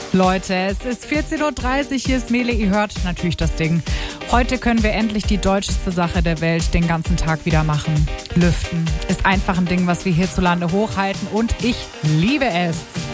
Leute, es ist 14.30 Uhr, hier ist Mele, ihr hört natürlich das Ding. Heute können wir endlich die deutscheste Sache der Welt den ganzen Tag wieder machen. Lüften ist einfach ein Ding, was wir hierzulande hochhalten und ich liebe es.